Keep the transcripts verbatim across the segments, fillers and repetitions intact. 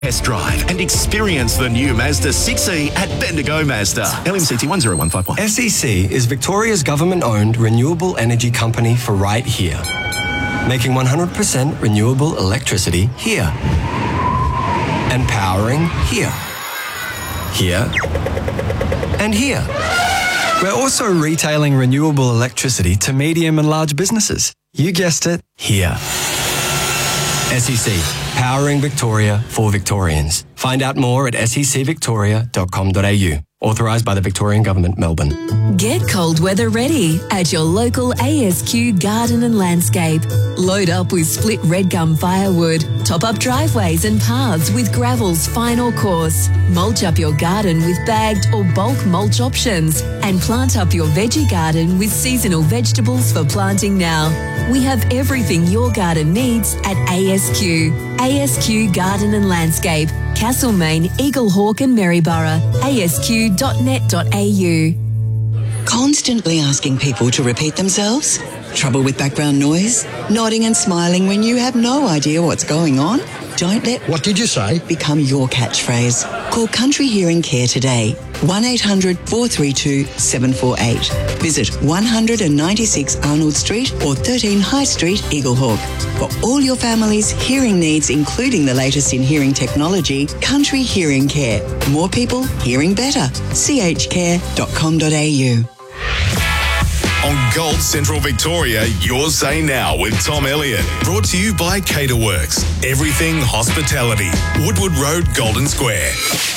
Test drive and experience the new Mazda six E at Bendigo Mazda. L M C T one zero one five one. S E C is Victoria's government-owned renewable energy company for right here. Making one hundred percent renewable electricity here. And powering here. Here. And here. We're also retailing renewable electricity to medium and large businesses. You guessed it, here. S E C, powering Victoria for Victorians. Find out more at s e c victoria dot com dot a u. Authorised by the Victorian Government, Melbourne. Get cold weather ready at your local A S Q Garden and Landscape. Load up with split red gum firewood. Top up driveways and paths with gravel's final course. Mulch up your garden with bagged or bulk mulch options. And plant up your veggie garden with seasonal vegetables for planting now. We have everything your garden needs at A S Q. A S Q Garden and Landscape. Castlemaine, Eaglehawk and Maryborough. a s q dot net dot a u. Constantly asking people to repeat themselves? Trouble with background noise? Nodding and smiling when you have no idea what's going on? Don't let What did you say? become your catchphrase. Call Country Hearing Care today. one eight hundred four three two seven four eight. Visit one ninety-six Arnold Street or thirteen High Street, Eaglehawk. For all your family's hearing needs, including the latest in hearing technology, Country Hearing Care. More people hearing better. c h care dot com dot a u. On Gold Central Victoria, Your Say Now with Tom Elliott. Brought to you by Caterworks. Everything hospitality. Woodward Road, Golden Square.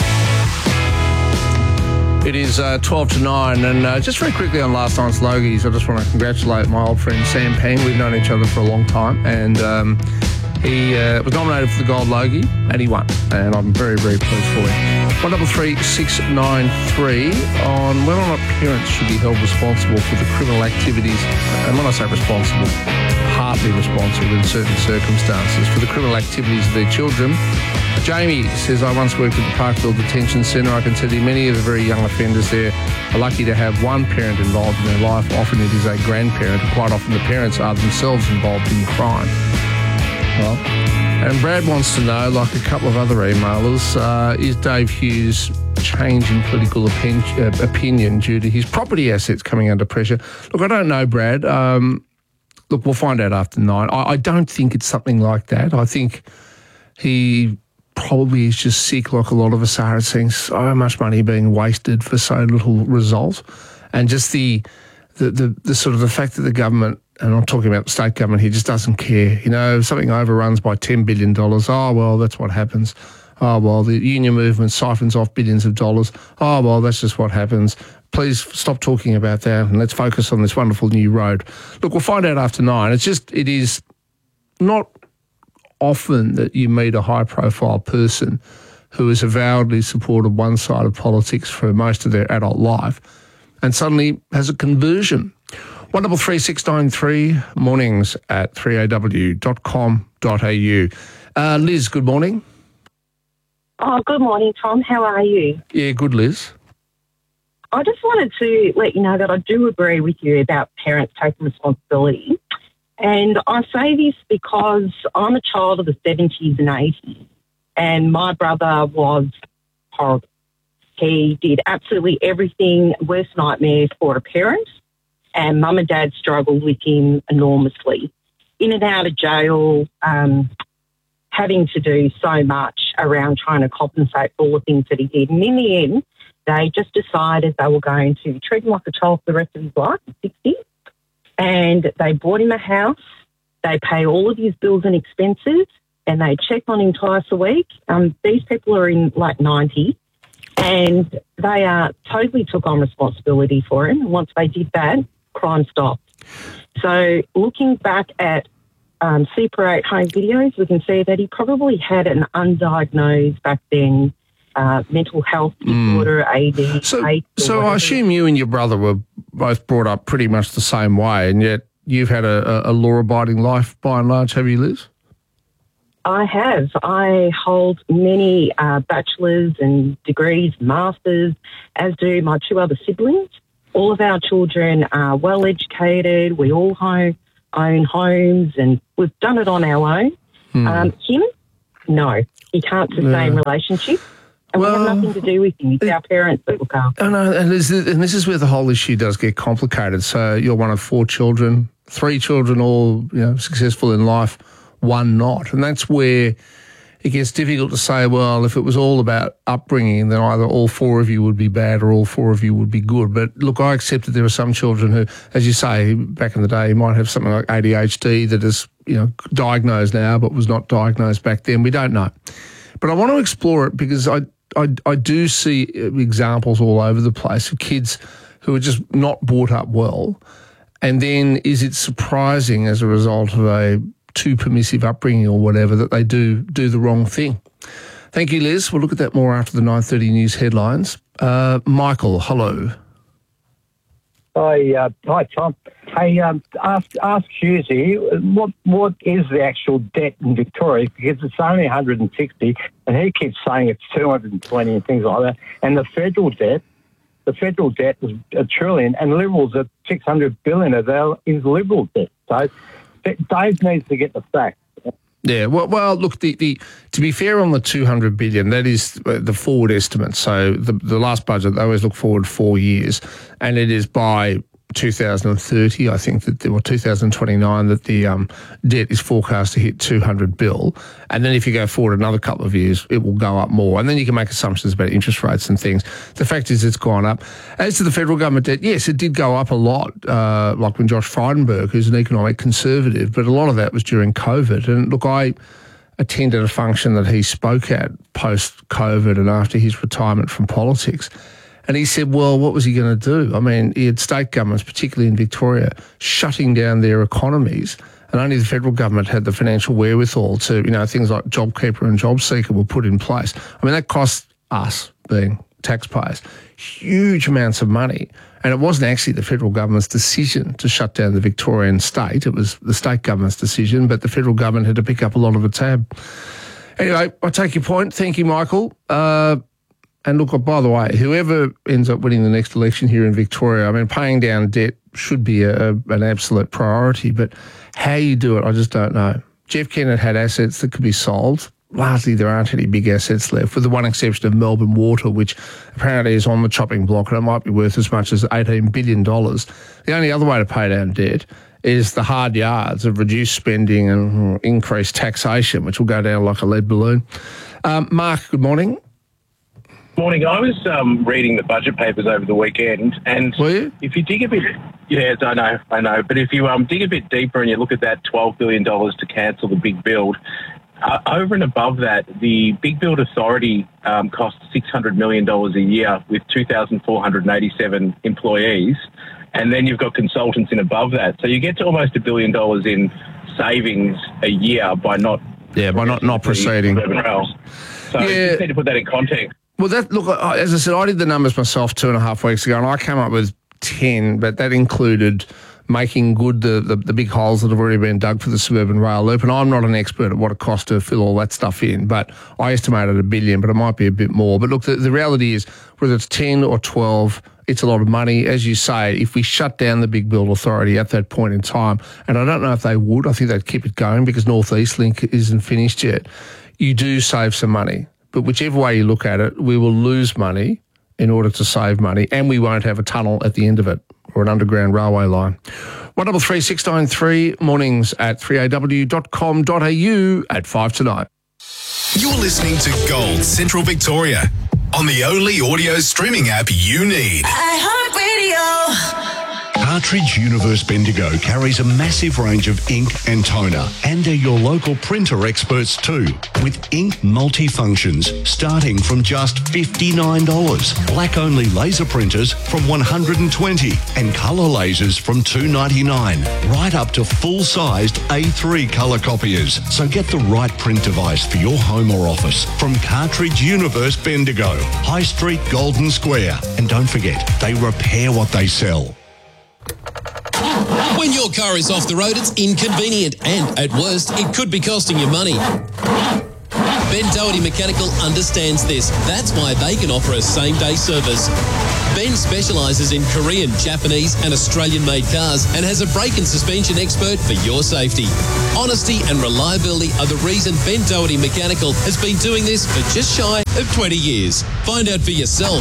It is uh, twelve to nine, and uh, just very quickly on last night's Logies, I just want to congratulate my old friend Sam Pang. We've known each other for a long time, and um, he uh, was nominated for the Gold Logie, and he won, and I'm very, very pleased for him. one double three six nine three on whether or not parents should be held responsible for the criminal activities, and when I say responsible, partly responsible in certain circumstances, for the criminal activities of their children. Jamie says, I once worked at the Parkville Detention Centre. I can tell you many of the very young offenders there are lucky to have one parent involved in their life. Often it is a grandparent, and quite often the parents are themselves involved in crime. Well, and Brad wants to know, like a couple of other emailers, uh, is Dave Hughes' change in political opin- uh, opinion due to his property assets coming under pressure? Look, I don't know, Brad. Um, look, we'll find out after nine. I, I don't think it's something like that. I think he probably is just sick, like a lot of us are, at seeing so much money being wasted for so little result. And just the, the, the, the sort of the fact that the government, and I'm talking about the state government here, just doesn't care. You know, if something overruns by ten billion dollars, oh, well, that's what happens. Oh, well, the union movement siphons off billions of dollars. Oh, well, that's just what happens. Please stop talking about that and let's focus on this wonderful new road. Look, we'll find out after nine. It's just, it is not often that you meet a high-profile person who has avowedly supported one side of politics for most of their adult life and suddenly has a conversion. one double three six nine three, mornings at three a w dot com dot a u. Uh, Liz, good morning. Oh, good morning, Tom. How are you? Yeah, good, Liz. I just wanted to let you know that I do agree with you about parents taking responsibility. And I say this because I'm a child of the seventies and eighties, and my brother was horrible. He did absolutely everything, worst nightmare for a parent, and mum and dad struggled with him enormously. In and out of jail, um, having to do so much around trying to compensate for all the things that he did. And in the end, they just decided they were going to treat him like a child for the rest of his life at sixty. And they bought him a house, they pay all of his bills and expenses, and they check on him twice a week. Um, these people are in like ninety, and they uh, totally took on responsibility for him. And once they did that, crime stopped. So looking back at um, Super eight home videos, we can see that he probably had an undiagnosed back then Uh, mental health disorder, mm. A D. So, so I assume you and your brother were both brought up pretty much the same way, and yet you've had a, a law-abiding life by and large, have you, Liz? I have. I hold many uh, bachelor's and degrees, masters, as do my two other siblings. All of our children are well-educated. We all home, own homes, and we've done it on our own. Mm. Um, him, No, he can't sustain Yeah. relationships. And Well, we have nothing to do with him. It's our parents that look after. I know, and this, is, and this is where the whole issue does get complicated. So you're one of four children, three children, all you know, successful in life, one not, and that's where it gets difficult to say, well, if it was all about upbringing, then either all four of you would be bad or all four of you would be good. But look, I accept that there are some children who, as you say, back in the day, might have something like A D H D that is, you know, diagnosed now but was not diagnosed back then. We don't know. But I want to explore it because I, I, I do see examples all over the place of kids who are just not brought up well. And then is it surprising as a result of a too permissive upbringing or whatever that they do do the wrong thing? Thank you, Liz. We'll look at that more after the nine thirty news headlines. Uh, Michael, hello. Hi, uh, hi, Tom. Hey, um, ask ask Susie, what what is the actual debt in Victoria? Because it's only one hundred sixty, and he keeps saying it's two hundred twenty and things like that. And the federal debt, the federal debt is a trillion, and Liberals at six hundred billion of that is Liberal debt. So Dave needs to get the facts. Yeah, well, well look, the, the to be fair on the two hundred billion dollars, that is the forward estimate. So the, the last budget, they always look forward four years, and it is by two thousand thirty, I think, that or two thousand twenty-nine, that the um, debt is forecast to hit two hundred bill. And then if you go forward another couple of years, it will go up more. And then you can make assumptions about interest rates and things. The fact is it's gone up. As to the federal government debt, yes, it did go up a lot, uh, like when Josh Frydenberg, who's an economic conservative, but a lot of that was during COVID. And look, I attended a function that he spoke at post-COVID and after his retirement from politics. And he said, well, what was he going to do? I mean, he had state governments, particularly in Victoria, shutting down their economies, and only the federal government had the financial wherewithal to, you know, things like JobKeeper and JobSeeker were put in place. I mean, that cost us, being taxpayers, huge amounts of money. And it wasn't actually the federal government's decision to shut down the Victorian state. It was the state government's decision, but the federal government had to pick up a lot of the tab. Anyway, I take your point. Thank you, Michael. Uh, And look, by the way, whoever ends up winning the next election here in Victoria, I mean, paying down debt should be a, an absolute priority, but how you do it, I just don't know. Jeff Kennett had assets that could be sold. Largely, there aren't any big assets left, with the one exception of Melbourne Water, which apparently is on the chopping block, and it might be worth as much as eighteen billion dollars. The only other way to pay down debt is the hard yards of reduced spending and increased taxation, which will go down like a lead balloon. Um, Mark, good morning. Morning. I was um, reading the budget papers over the weekend, and Were you? if you dig a bit, yes, I know, I know, but if you um, dig a bit deeper and you look at that twelve billion dollars to cancel the big build, uh, over and above that, the Big Build Authority um, costs six hundred million dollars a year with two thousand four hundred eighty-seven employees, and then you've got consultants in above that. So you get to almost a billion dollars in savings a year by not... Yeah, by not, not proceeding. So Yeah. you just need to put that in context. Well, that look, I- as I said, I did the numbers myself two and a half weeks ago, and I came up with ten, but that included making good the, the, the big holes that have already been dug for the suburban rail loop. And I'm not an expert at what it costs to fill all that stuff in, but I estimated a billion, but it might be a bit more. But look, the, the reality is, whether it's ten or twelve, it's a lot of money. As you say, if we shut down the Big Build Authority at that point in time, and I don't know if they would, I think they'd keep it going because North East Link isn't finished yet, you do save some money. But whichever way you look at it, we will lose money in order to save money, and we won't have a tunnel at the end of it or an underground railway line. one double three six nine three, mornings at three a w dot com dot a u at five to nine. You're listening to Gold Central Victoria on the only audio streaming app you need. iHeartRadio. Cartridge Universe Bendigo carries a massive range of ink and toner, and are your local printer experts too, with ink multifunctions starting from just fifty-nine dollars, black-only laser printers from one hundred twenty dollars, and colour lasers from two ninety-nine, right up to full-sized A three colour copiers. So get the right print device for your home or office from Cartridge Universe Bendigo, High Street, Golden Square. And don't forget, they repair what they sell. When your car is off the road, it's inconvenient, and at worst, it could be costing you money. Ben Doherty Mechanical understands this. That's why they can offer a same-day service. Ben specialises in Korean, Japanese and Australian-made cars and has a brake and suspension expert for your safety. Honesty and reliability are the reason Ben Doherty Mechanical has been doing this for just shy of twenty years. Find out for yourself.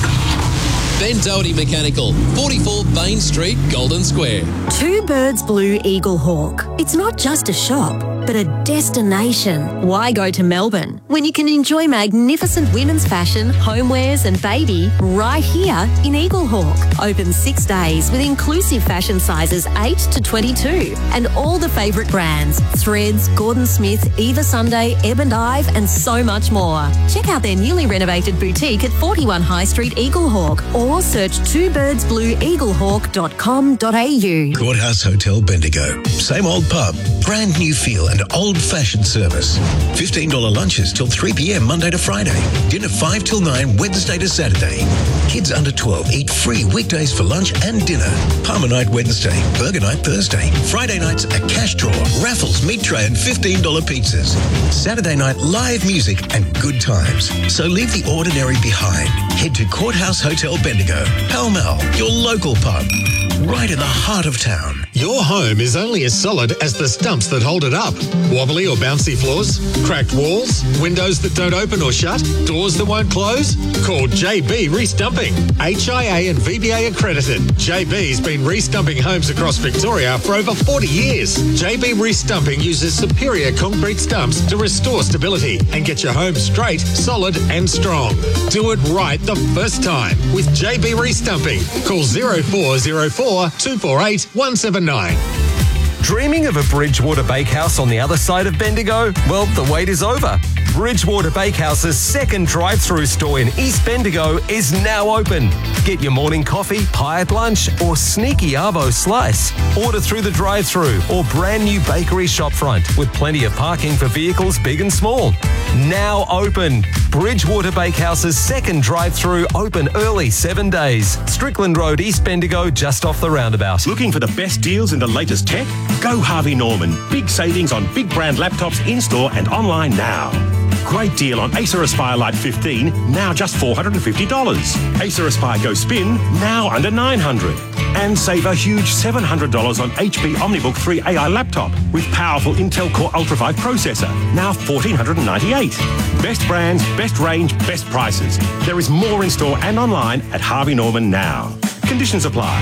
Ben Doherty Mechanical, forty-four Bain Street, Golden Square. Two Birds Blue Eagle Hawk. It's not just a shop, but a destination. Why go to Melbourne when you can enjoy magnificent women's fashion, homewares and baby right here in Eagle Hawk? Open six days with inclusive fashion sizes eight to twenty-two and all the favourite brands, Threads, Gordon Smith, Eva Sunday, Ebb and Ive and so much more. Check out their newly renovated boutique at forty-one High Street, Eagle Hawk, or search two birds blue eagle hawk dot com dot a u. Courthouse Hotel Bendigo. Same old pub, brand new feel and old-fashioned service. fifteen dollars lunches till three p.m. Monday to Friday. Dinner five till nine Wednesday to Saturday. Kids under twelve eat free weekdays for lunch and dinner. Palmer night Wednesday, burger night Thursday. Friday nights a cash draw, raffles, meat tray and fifteen dollars pizzas. Saturday night live music and good times. So leave the ordinary behind. Head to Courthouse Hotel Bendigo, Pall Mall, your local pub, right in the heart of town. Your home is only as solid as the stumps that hold it up. Wobbly or bouncy floors? Cracked walls? Windows that don't open or shut? Doors that won't close? Call J B Restumping. H I A and V B A accredited. J B's been restumping homes across Victoria for over forty years. J B Restumping uses superior concrete stumps to restore stability and get your home straight, solid and strong. Do it right the first time with J B Restumping. Call zero four zero four, two four eight, one seven nine. Dreaming of a Bridgewater Bakehouse on the other side of Bendigo? Well, the wait is over. Bridgewater Bakehouse's second drive-through store in East Bendigo is now open. Get your morning coffee, pie at lunch or sneaky arvo slice. Order through the drive-through or brand new bakery shopfront with plenty of parking for vehicles big and small. Now open. Bridgewater Bakehouse's second drive-through open early seven days. Strickland Road, East Bendigo, just off the roundabout. Looking for the best deals in the latest tech? Go Harvey Norman. Big savings on big brand laptops in-store and online now. Great deal on Acer Aspire Lite fifteen, now just four hundred fifty dollars. Acer Aspire Go Spin, now under nine hundred dollars. And save a huge seven hundred dollars on H P OmniBook three A I laptop with powerful Intel Core Ultra five processor, now one thousand four hundred ninety-eight dollars. Best brands, best range, best prices. There is more in store and online at Harvey Norman now. Conditions apply.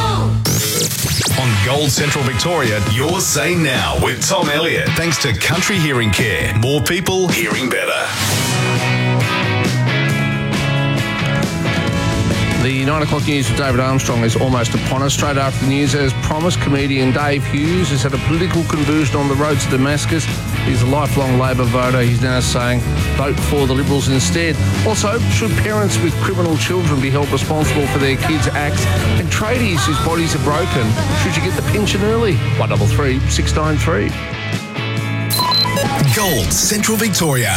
On Gold Central Victoria, Your Say Now with Tom Elliott. Thanks to Country Hearing Care. More people hearing better. The nine o'clock news with David Armstrong is almost upon us. Straight after the news, as promised, comedian Dave Hughes has had a political conversion on the road to Damascus. He's a lifelong Labor voter. He's now saying vote for the Liberals instead. Also, should parents with criminal children be held responsible for their kids' acts? And tradies whose bodies are broken, should you get the pension early? one double three six nine three. Gold Central Victoria.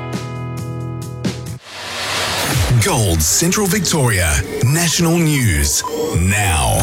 Gold Central Victoria. National News. Now.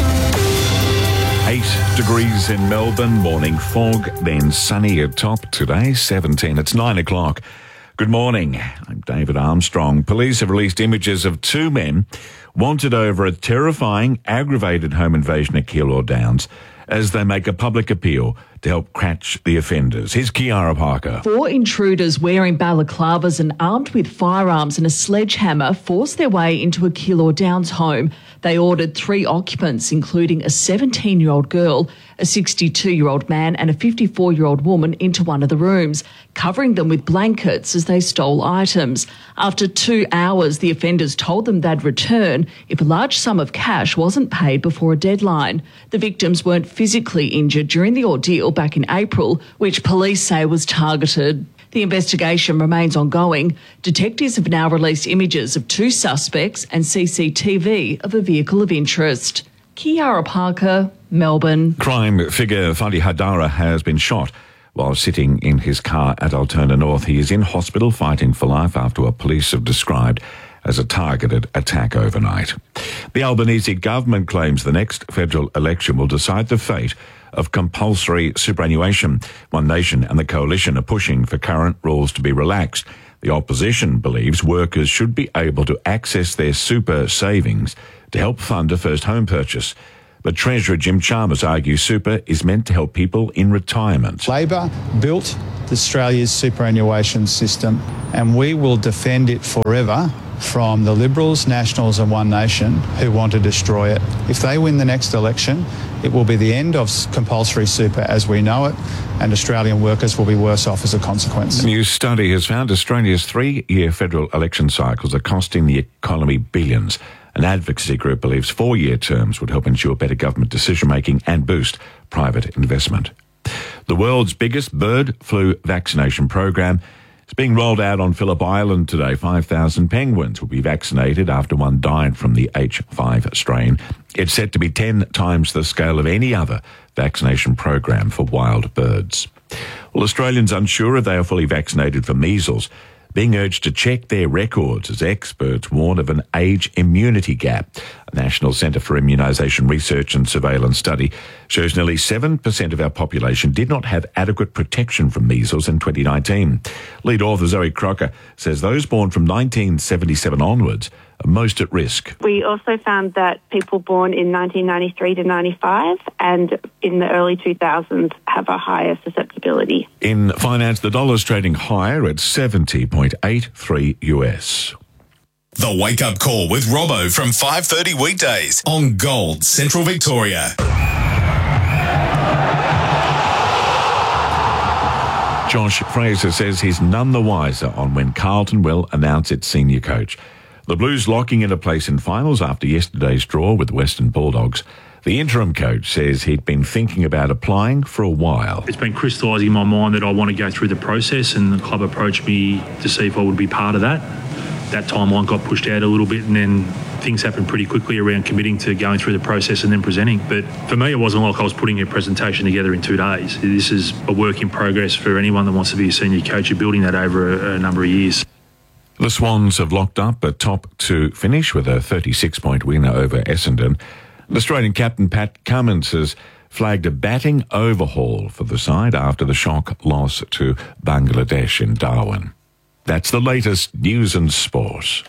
Eight degrees in Melbourne, morning fog, then sunny at top. Today, seventeen. It's nine o'clock. Good morning. I'm David Armstrong. Police have released images of two men wanted over a terrifying, aggravated home invasion at Keilor Downs as they make a public appeal to help catch the offenders. Here's Kiara Parker. Four intruders wearing balaclavas and armed with firearms and a sledgehammer forced their way into a Keilor Downs home. They ordered three occupants, including a seventeen-year-old girl, a sixty-two-year-old man and a fifty-four-year-old woman, into one of the rooms, covering them with blankets as they stole items. After two hours, the offenders told them they'd return if a large sum of cash wasn't paid before a deadline. The victims weren't physically injured during the ordeal back in April, which police say was targeted. The investigation remains ongoing. Detectives have now released images of two suspects and C C T V of a vehicle of interest. Kiara Parker, Melbourne. Crime figure Fadi Hadara has been shot while sitting in his car at Altona North. He is in hospital fighting for life after what police have described as a targeted attack overnight. The Albanese government claims the next federal election will decide the fate of compulsory superannuation. One Nation and the Coalition are pushing for current rules to be relaxed. The opposition believes workers should be able to access their super savings to help fund a first home purchase. But Treasurer Jim Chalmers argues super is meant to help people in retirement. Labor built Australia's superannuation system, and we will defend it forever from the Liberals, Nationals and One Nation who want to destroy it. If they win the next election, it will be the end of compulsory super as we know it, and Australian workers will be worse off as a consequence. A new study has found Australia's three-year federal election cycles are costing the economy billions. An advocacy group believes four-year terms would help ensure better government decision-making and boost private investment. The world's biggest bird flu vaccination program is being rolled out on Phillip Island today. five thousand penguins will be vaccinated after one died from the H five strain. It's set to be ten times the scale of any other vaccination program for wild birds. Well, Australians unsure if they are fully vaccinated for measles, being urged to check their records as experts warn of an age immunity gap. A National Centre for Immunisation Research and Surveillance study shows nearly seven percent of our population did not have adequate protection from measles in twenty nineteen. Lead author Zoe Crocker says those born from nineteen seventy-seven onwards are most at risk. We also found that people born in nineteen ninety-three to ninety-five and in the early two thousands have a higher susceptibility. In finance, the dollar's trading higher at seventy point eight three U S. The Wake Up Call with Robbo from five thirty weekdays on Gold Central Victoria. Josh Fraser says he's none the wiser on when Carlton will announce its senior coach. The Blues locking in a place in finals after yesterday's draw with the Western Bulldogs. The interim coach says he'd been thinking about applying for a while. It's been crystallising in my mind that I want to go through the process, and the club approached me to see if I would be part of that. That timeline got pushed out a little bit, and then things happened pretty quickly around committing to going through the process and then presenting. But for me, it wasn't like I was putting a presentation together in two days. This is a work in progress for anyone that wants to be a senior coach. You're building that over a, a number of years. The Swans have locked up a top two finish with a thirty-six point winner over Essendon. Australian captain Pat Cummins has flagged a batting overhaul for the side after the shock loss to Bangladesh in Darwin. That's the latest news and sport.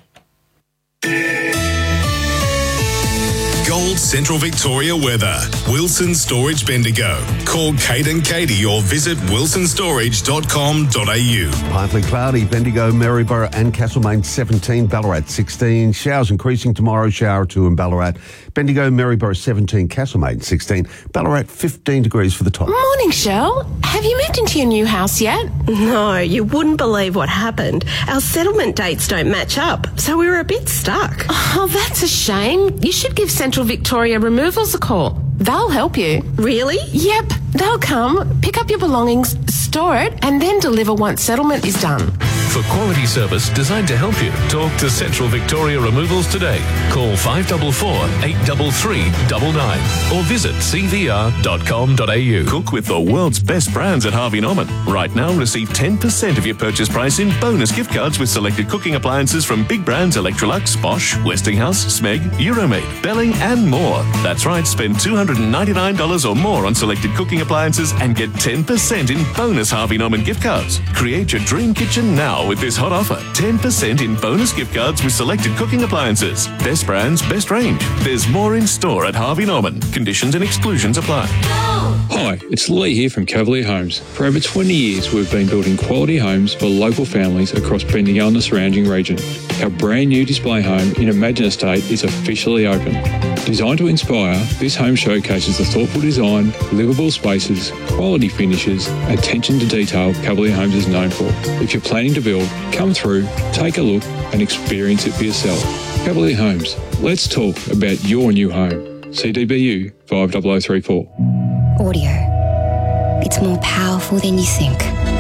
Gold Central Victoria weather. Wilson Storage Bendigo. Call Kate and Katie or visit wilson storage dot com dot a u. Partly cloudy, Bendigo, Maryborough and Castlemaine seventeen, Ballarat sixteen. Showers increasing tomorrow, shower or two in Ballarat. Bendigo, Maryborough seventeen, Castlemaine sixteen, Ballarat fifteen degrees for the top. Morning, Shell. Have you moved into your new house yet? No, you wouldn't believe what happened. Our settlement dates don't match up, so we were a bit stuck. Oh, that's a shame. You should give Central Victoria Removals a call. They'll help you. Really? Yep. They'll come, pick up your belongings, store it, and then deliver once settlement is done. For quality service designed to help you, talk to Central Victoria Removals today. Call five four four, eight three three, nine nine or visit c v r dot com dot a u. Cook with the world's best brands at Harvey Norman. Right now, receive ten percent of your purchase price in bonus gift cards with selected cooking appliances from big brands Electrolux, Bosch, Westinghouse, Smeg, Euromade, Belling and more. That's right, spend two hundred ninety-nine dollars or more on selected cooking appliances and get ten percent in bonus Harvey Norman gift cards. Create your dream kitchen now with this hot offer. ten percent in bonus gift cards with selected cooking appliances. Best brands, best range. There's more in store at Harvey Norman. Conditions and exclusions apply. Hi, it's Lee here from Cavalier Homes. For over twenty years, we've been building quality homes for local families across Bendigo and the surrounding region. Our brand new display home in Imagine Estate is officially open. Designed to inspire, this home showcases the thoughtful design, livable spaces, quality finishes, attention to detail Cavalier Homes is known for. If you're planning to build, come through, take a look and experience it for yourself. Cavalier Homes, let's talk about your new home. C D B U five zero zero three four. Audio. It's more powerful than you think.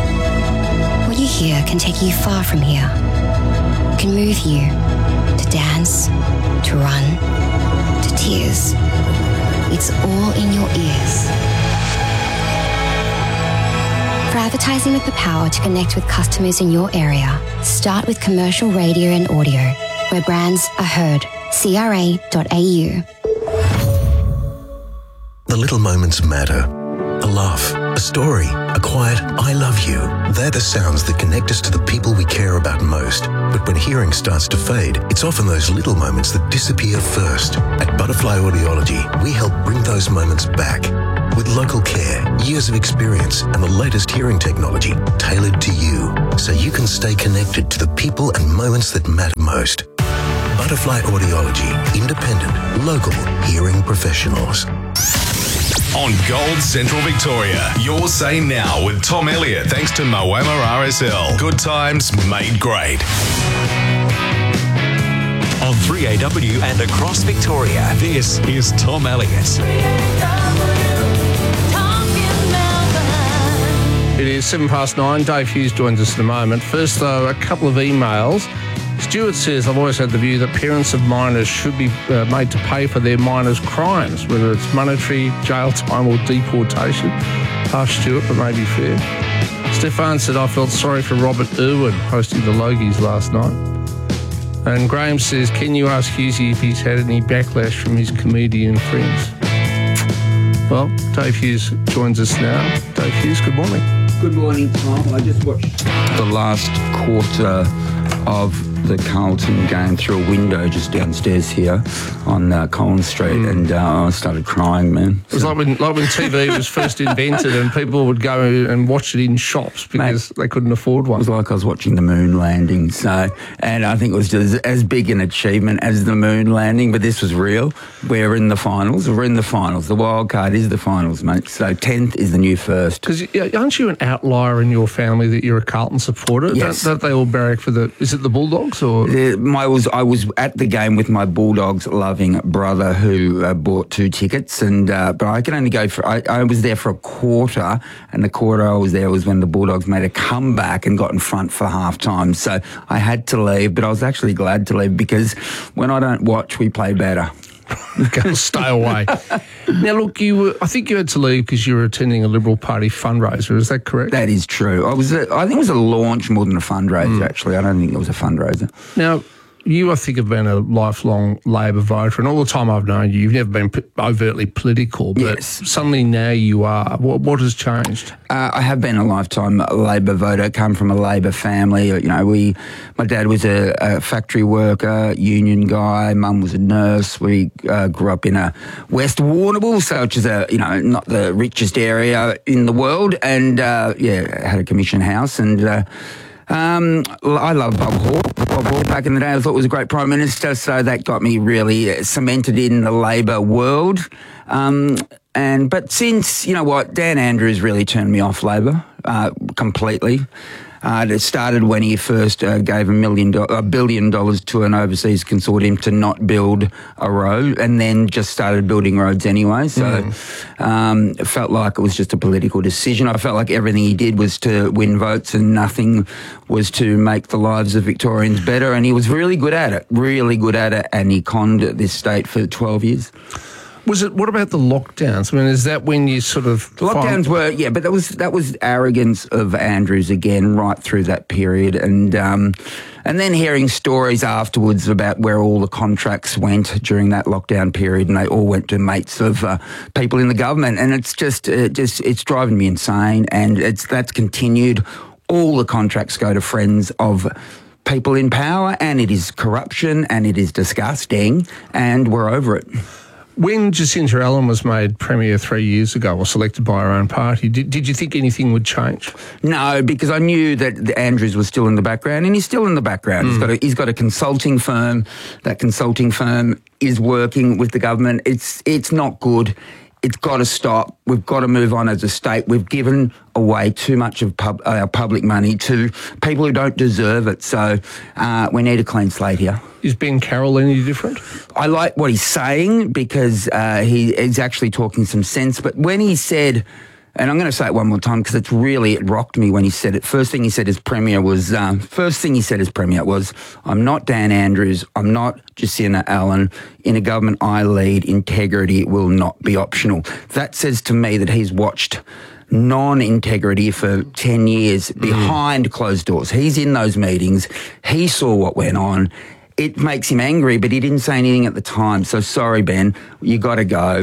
What you hear can take you far from here. It can move you to dance, to run, to tears. It's all in your ears. For advertising with the power to connect with customers in your area, start with commercial radio and audio, where brands are heard. c r a dot a u. The little moments matter. A laugh, a story, a quiet I love you. They're the sounds that connect us to the people we care about most. But when hearing starts to fade, it's often those little moments that disappear first. At Butterfly Audiology, we help bring those moments back. With local care, years of experience, and the latest hearing technology tailored to you, so you can stay connected to the people and moments that matter most. Butterfly Audiology, independent, local hearing professionals. On Gold Central Victoria, your say now with Tom Elliott, thanks to Moama R S L. Good times made great. On three A W and across Victoria, this is Tom Elliott. It is seven past nine. Dave Hughes joins us in a moment. First, though, a couple of emails. Stuart says, I've always had the view that parents of minors should be uh, made to pay for their minors' crimes, whether it's monetary, jail time or deportation. Harsh, Stuart, but maybe fair. Stefan said, I felt sorry for Robert Irwin hosting the Logies last night. And Graham says, can you ask Hughesy if he's had any backlash from his comedian friends? Well, Dave Hughes joins us now. Dave Hughes, good morning. Good morning, Tom. I just watched the last quarter of the Carlton game through a window just downstairs here on uh, Collins Street, mm. and uh, I started crying, man. It was so. like when like when T V was first invented and people would go and watch it in shops because Mate, they couldn't afford one. It was like I was watching the moon landing. So, and I think it was just as big an achievement as the moon landing, but this was real. We're in the finals. We're in the finals. The wild card is the finals, mate. So tenth is the new first. Because aren't you an outlier in your family that you're a Carlton supporter? Yes. Don't, don't they all barrack for the, is it the Bulldogs? Or? Uh, my was I was at the game with my Bulldogs loving brother who uh, bought two tickets, and uh, but I could only go for I, I was there for a quarter, and the quarter I was there was when the Bulldogs made a comeback and got in front for half time. So I had to leave, but I was actually glad to leave because when I don't watch, we play better. Stay away. Now, look, you were, I think you had to leave because you were attending a Liberal Party fundraiser. Is that correct? That is true. I was. A, I think it was a launch more than a fundraiser, mm. actually. I don't think it was a fundraiser. Now, you, I think, have been a lifelong Labor voter, and all the time I've known you, you've never been p- overtly political, but yes. suddenly now you are. What, what has changed? Uh, I have been a lifetime Labor voter, come from a Labor family. You know, we, my dad was a, a factory worker, union guy, mum was a nurse. We uh, grew up in a West Warrnambool, so which is a, you know, not the richest area in the world, and uh, yeah, had a commission house, and uh, Um, I love Bob Hawke. Bob Hawke back in the day, I thought was a great Prime Minister, so that got me really cemented in the Labor world. Um, and but since, you know what, Dan Andrews really turned me off Labor uh, completely. Uh, it started when he first uh, gave a million, do- a billion dollars to an overseas consortium to not build a road, and then just started building roads anyway. So mm. um, it felt like it was just a political decision. I felt like everything he did was to win votes, and nothing was to make the lives of Victorians better. And he was really good at it, really good at it, and he conned this state for twelve years. Was it? What about the lockdowns? I mean, is that when you sort of the lockdowns find- were? Yeah, but that was that was arrogance of Andrews again, right through that period, and um, and then hearing stories afterwards about where all the contracts went during that lockdown period, and they all went to mates of uh, people in the government, and it's just uh, just it's driving me insane, and it's that's continued. All the contracts go to friends of people in power, and it is corruption, and it is disgusting, and we're over it. When Jacinta Allen was made Premier three years ago, or selected by her own party, did, did you think anything would change? No, because I knew that Andrews was still in the background, and he's still in the background. Mm. He's got a, he's got a consulting firm. That consulting firm is working with the government. It's it's not good. It's got to stop. We've got to move on as a state. We've given away too much of pub, our public money to people who don't deserve it. So uh, we need a clean slate here. Is Ben Carroll any different? I like what he's saying because uh, he is actually talking some sense. But when he said, and I'm going to say it one more time because it's really, it rocked me when he said it. First thing he said as Premier was, um, first thing he said as Premier was, I'm not Dan Andrews, I'm not Jacinta Allen. In a government I lead, integrity will not be optional. That says to me that he's watched non-integrity for ten years behind mm. closed doors. He's in those meetings. He saw what went on. It makes him angry, but he didn't say anything at the time. So sorry, Ben, you got to go.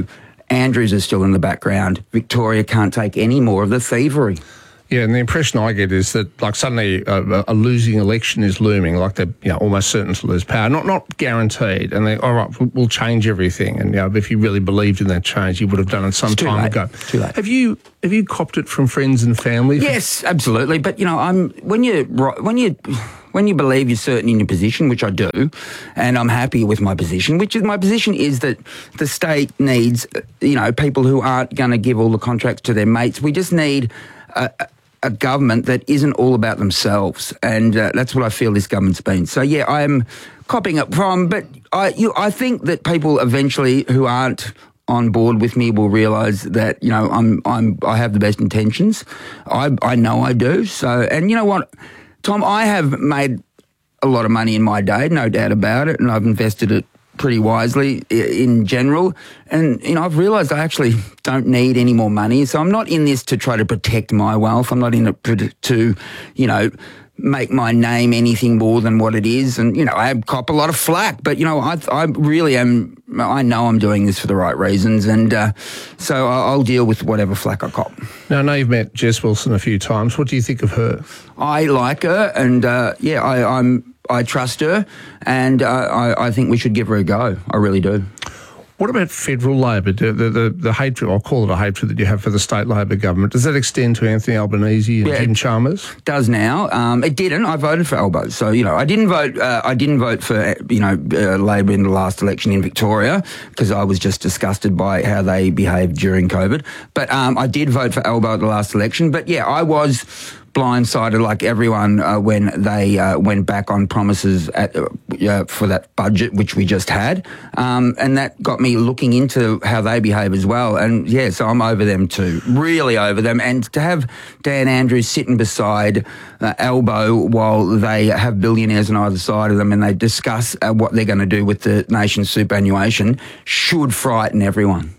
Andrews is still in the background. Victoria can't take any more of the thievery. Yeah, and the impression I get is that, like, suddenly a, a losing election is looming, like they're, you know, almost certain to lose power. Not not guaranteed. And they, all right, we'll, we'll change everything. And, you know, if you really believed in that change, you would have done it some It's too time late. ago. Too late. Have you have you copped it from friends and family? Yes, absolutely. But, you know, I'm when you when you when you believe you're certain in your position, which I do, and I'm happy with my position, which is my position is that the state needs, you know, people who aren't going to give all the contracts to their mates. We just need a, a government that isn't all about themselves, and uh, that's what I feel this government's been. So yeah, I am copping it from, but I you, I think that people eventually who aren't on board with me will realise that, you know, I'm I'm I have the best intentions. I I know I do. So, and you know what, Tom, I have made a lot of money in my day, no doubt about it, and I've invested it pretty wisely in general. And, you know, I've realised I actually don't need any more money. So I'm not in this to try to protect my wealth. I'm not in it to, you know, make my name anything more than what it is. And, you know, I cop a lot of flack, but, you know, I, I really am, I know I'm doing this for the right reasons. And uh, so I'll deal with whatever flack I cop. Now, I know you've met Jess Wilson a few times. What do you think of her? I like her, and, uh, yeah, I, I'm, I trust her, and uh, I, I think we should give her a go. I really do. What about federal Labor? The, the, the, the hatred, I'll call it a hatred that you have for the state Labor government, does that extend to Anthony Albanese and Yeah, Jim it Chalmers? Does now. Um, it didn't. I voted for Albo. So, you know, I didn't vote, uh, I didn't vote for, you know, uh, Labor in the last election in Victoria because I was just disgusted by how they behaved during COVID. But um, I did vote for Albo at the last election. But yeah, I was blindsided like everyone uh, when they uh, went back on promises at, uh, uh, for that budget which we just had, um, and that got me looking into how they behave as well. And yeah, so I'm over them too, really over them. And to have Dan Andrews sitting beside uh, Albo while they have billionaires on either side of them and they discuss uh, what they're going to do with the nation's superannuation should frighten everyone.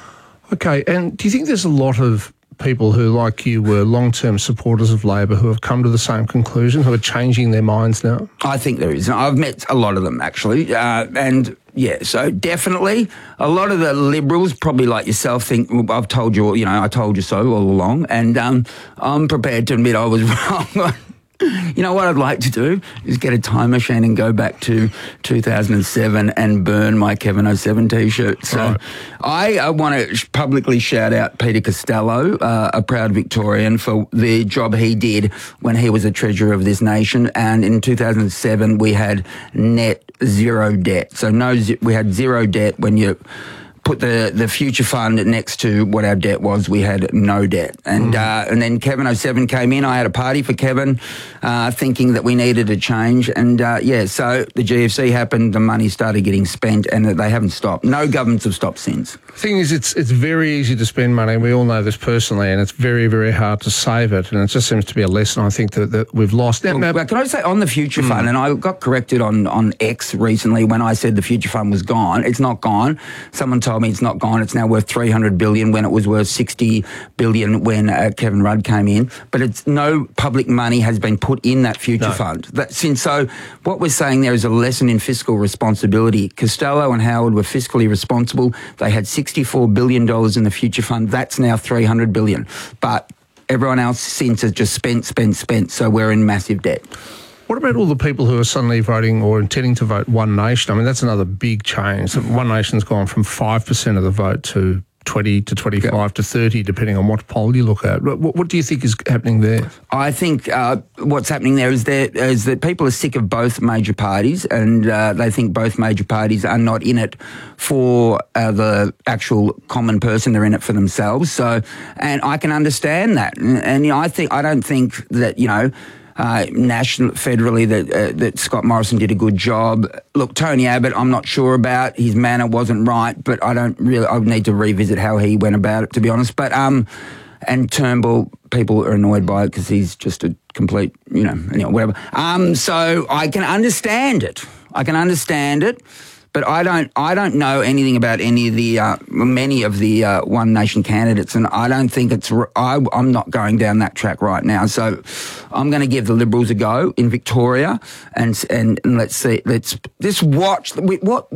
Okay, and do you think there's a lot of people who, like you, were long-term supporters of Labor who have come to the same conclusion, who are changing their minds now? I think there is. I've met a lot of them, actually. Uh, and, yeah, so definitely a lot of the Liberals, probably like yourself, think, well, I've told you, you know, I told you so all along. And um, I'm prepared to admit I was wrong. You know what I'd like to do is get a time machine and go back to two thousand seven and burn my Kevin oh seven T-shirt. So Right. I, I want to sh- publicly shout out Peter Costello, uh, a proud Victorian, for the job he did when he was the treasurer of this nation. And in two thousand seven, we had net zero debt. So no, ze- we had zero debt when you put the, the future fund next to what our debt was, we had no debt. And mm. uh, and then Kevin oh seven came in. I had a party for Kevin, uh, thinking that we needed a change. And uh, yeah, so the G F C happened, the money started getting spent, and they haven't stopped. No governments have stopped since. The thing is, it's it's very easy to spend money. We all know this personally, and it's very, very hard to save it. And it just seems to be a lesson I think that, that we've lost. Now, now, Well, can I say on the future Mm. fund, and I got corrected on, on X recently when I said the future fund was gone. It's not gone. Someone told me it's not gone. It's now worth three hundred billion when it was worth sixty billion when uh, Kevin Rudd came in. But it's no public money has been put in that future No. fund. That, since so, what we're saying there is a lesson in fiscal responsibility. Costello and Howard were fiscally responsible. They had sixty-four billion dollars in the future fund. That's now three hundred billion dollars. But everyone else since has just spent, spent, spent. So we're in massive debt. what about all the people who are suddenly voting or intending to vote One Nation? I mean, that's another big change. One Nation's gone from five percent of the vote to twenty to twenty-five yeah. to thirty, depending on what poll you look at. What, what do you think is happening there? I think uh, what's happening there is that, is that people are sick of both major parties, and uh, they think both major parties are not in it for uh, the actual common person. They're in it for themselves. So, and I can understand that. And, and you know, I think I don't think that you know. Uh, national, federally, that uh, that Scott Morrison did a good job. Look, Tony Abbott, I'm not sure about. His manner wasn't right, but I don't really. I need to revisit how he went about it, to be honest. But um, and Turnbull, people are annoyed by it because he's just a complete, you know, anyway, whatever. Um, so I can understand it. I can understand it. But I don't. I don't know anything about any of the uh, many of the uh, One Nation candidates, and I don't think it's. I, I'm not going down that track right now. So, I'm going to give the Liberals a go in Victoria, and and, and let's see. Let's just watch what what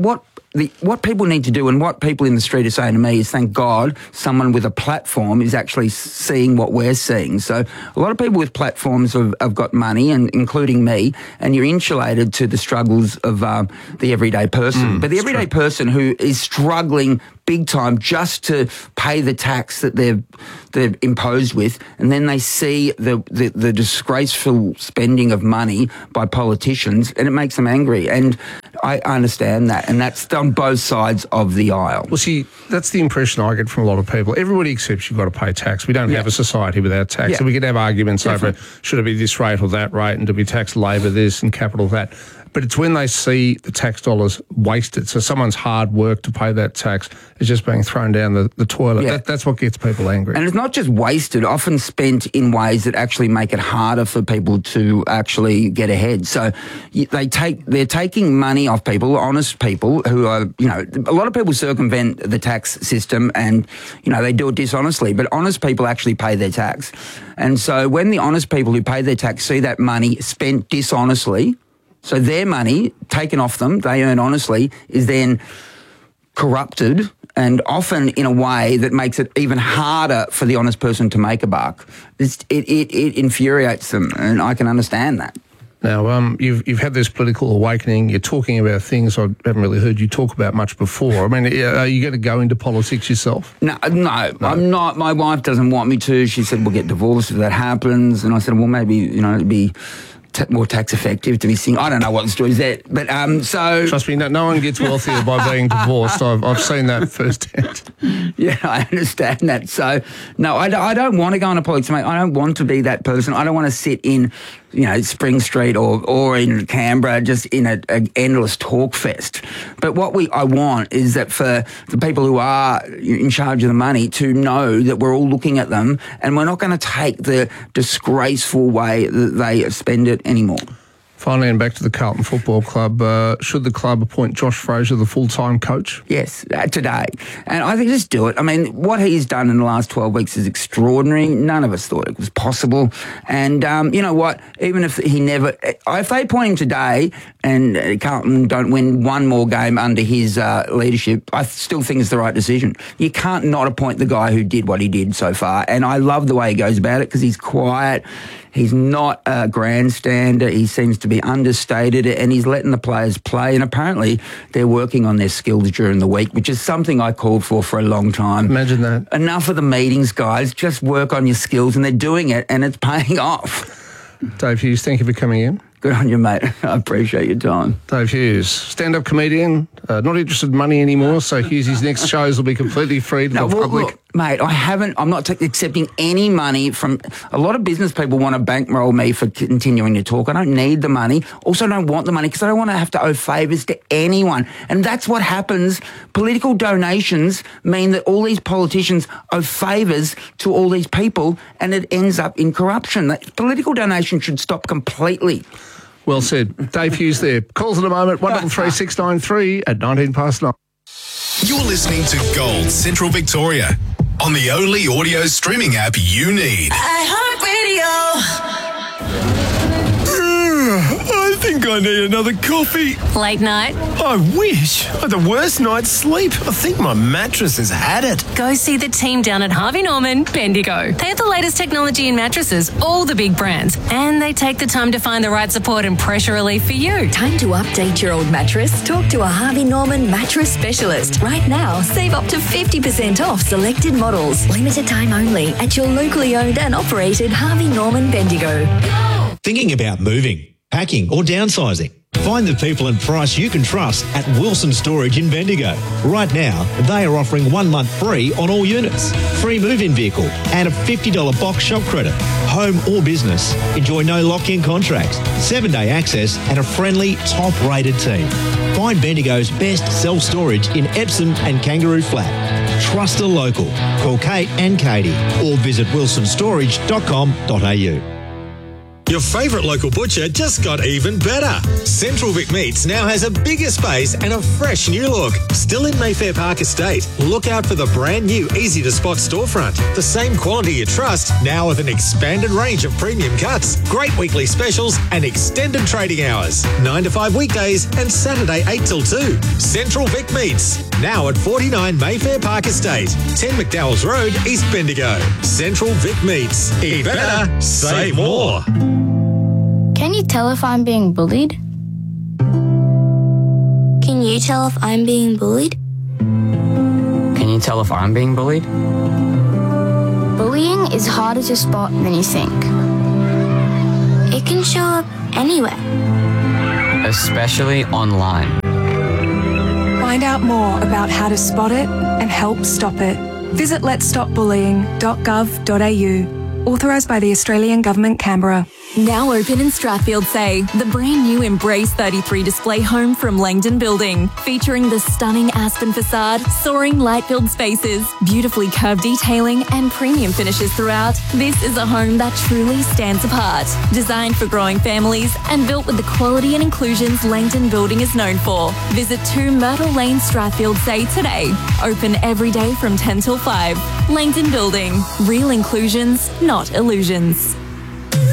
the, what people need to do, and what people in the street are saying to me, is thank God someone with a platform is actually seeing what we're seeing. So a lot of people with platforms have, have got money, and including me, and you're insulated to the struggles of um, the everyday person. Mm, but the everyday true. person who is struggling big time just to pay the tax that they're they're imposed with, and then they see the, the the disgraceful spending of money by politicians, and it makes them angry. And I understand that, and that's on both sides of the aisle. Well, see, that's the impression I get from a lot of people. Everybody accepts you've got to pay tax. We don't Yeah. have a society without tax. Yeah. And we can have arguments Definitely. over should it be this rate or that rate, and do we tax labour this and capital that. But it's when they see the tax dollars wasted, so someone's hard work to pay that tax is just being thrown down the, the toilet. Yeah. That, that's what gets people angry. And it's not just wasted, often spent in ways that actually make it harder for people to actually get ahead. So y- they take, they're taking money off people, honest people who are, you know, a lot of people circumvent the tax system and, you know, they do it dishonestly, but honest people actually pay their tax. And so when the honest people who pay their tax see that money spent dishonestly, so their money taken off them, they earn honestly, is then corrupted, and often in a way that makes it even harder for the honest person to make a buck. It's, it, it, it infuriates them, and I can understand that. Now, um, you've you've had this political awakening. You're talking about things I haven't really heard you talk about much before. I mean, are you going to go into politics yourself? No, no, no, I'm not. My wife doesn't want me to. She said, we'll get divorced if that happens. And I said, well, maybe, you know, it'd be T- more tax effective to be singing. I don't know what the story is there, but um, so trust me, no, no one gets wealthier by being divorced. I've I've seen that firsthand. Yeah, I understand that. So no, I, I don't want to go into politics, mate. I don't want to be that person. I don't want to sit in, you know, Spring Street or or in Canberra just in an endless talk fest. But what we I want is that for the people who are in charge of the money to know that we're all looking at them, and we're not going to take the disgraceful way that they spend it anymore. Finally, and back to the Carlton Football Club, uh, should the club appoint Josh Fraser the full-time coach? Yes, uh, today. And I think just do it. I mean, what he's done in the last twelve weeks is extraordinary. None of us thought it was possible. And um, you know what? Even if he never... If they appoint him today and uh, Carlton don't win one more game under his uh, leadership, I still think it's the right decision. You can't not appoint the guy who did what he did so far. And I love the way he goes about it because he's quiet. He's not a grandstander. He seems to be understated, and he's letting the players play. And apparently they're working on their skills during the week, which is something I called for for a long time. Imagine that. Enough of the meetings, guys. Just work on your skills, and they're doing it, and it's paying off. Dave Hughes, thank you for coming in. Good on you, mate. I appreciate your time. Dave Hughes, stand-up comedian, uh, not interested in money anymore, so Hughes' next shows will be completely free to No, the well, public. look, mate, I haven't, I'm not t- accepting any money from, a lot of business people want to bankroll me for continuing to talk. I don't need the money. Also, I don't want the money because I don't want to have to owe favours to anyone. And that's what happens. Political donations mean that all these politicians owe favours to all these people, and it ends up in corruption. That political donation should stop completely. Well said. Dave Hughes there. Calls in a moment, one double three six nine three at nineteen past nine. You're listening to Gold Central Victoria on the only audio streaming app you need. iHeartRadio. I think I need another coffee. Late night? I wish. I had the worst night's sleep. I think my mattress has had it. Go see the team down at Harvey Norman, Bendigo. They have the latest technology in mattresses, all the big brands, and they take the time to find the right support and pressure relief for you. Time to update your old mattress? Talk to a Harvey Norman mattress specialist. Right now, save up to fifty percent off selected models. Limited time only at your locally owned and operated Harvey Norman Bendigo. Thinking about moving, packing or downsizing? Find the people and price you can trust at Wilson Storage in Bendigo. Right now, they are offering one month free on all units, free move-in vehicle and a fifty dollars box shop credit. Home or business, enjoy no lock-in contracts, seven-day access and a friendly, top-rated team. Find Bendigo's best self-storage in Epsom and Kangaroo Flat. Trust a local. Call Kate and Katie or visit wilson storage dot com dot a u. Your favourite local butcher just got even better. Central Vic Meats now has a bigger space and a fresh new look. Still in Mayfair Park Estate. Look out for the brand new easy-to-spot storefront. The same quality you trust, now with an expanded range of premium cuts, great weekly specials and extended trading hours. nine to five weekdays and Saturday eight till two. Central Vic Meats, now at forty-nine Mayfair Park Estate, ten McDowell's Road, East Bendigo. Central Vic Meats. Eat better, save more. Can you tell if I'm being bullied? Can you tell if I'm being bullied? Can you tell if I'm being bullied? Bullying is harder to spot than you think. It can show up anywhere. Especially online. Find out more about how to spot it and help stop it. Visit lets stop bullying dot gov dot a u. Authorised by the Australian Government, Canberra. Now open in Strathfield Say, the brand new Embrace thirty-three display home from Langdon Building, featuring the stunning Aspen facade, soaring light-filled spaces, beautifully curved detailing and premium finishes throughout. This is a home that truly stands apart. Designed for growing families and built with the quality and inclusions Langdon Building is known for. Visit two Myrtle Lane, Strathfield Say today. Open every day from ten till five. Langdon Building. Real inclusions, not illusions.